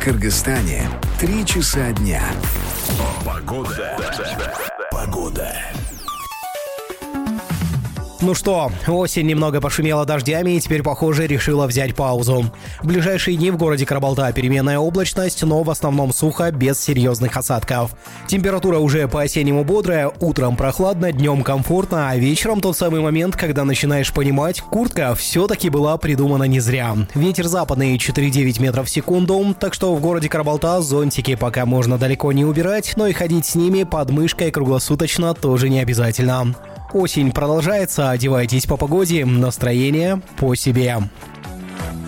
Кыргызстане 3 часа дня. Погода. Ну что, осень немного пошумела дождями и теперь, похоже, решила взять паузу. В ближайшие дни в городе Карабалта переменная облачность, но в основном сухо, без серьезных осадков. Температура уже по-осеннему бодрая, утром прохладно, днем комфортно, а вечером тот самый момент, когда начинаешь понимать, куртка все-таки была придумана не зря. Ветер западный 4,9 метров в секунду, так что в городе Карабалта зонтики пока можно далеко не убирать, но и ходить с ними под мышкой круглосуточно тоже не обязательно. Осень продолжается, одевайтесь по погоде, настроение по себе.